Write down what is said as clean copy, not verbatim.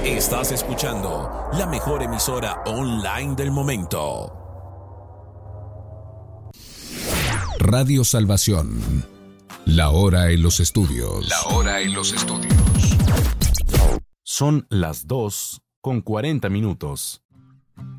Estás escuchando la mejor emisora online del momento. Radio Salvación. La hora en los estudios. Son las 2:40 minutos.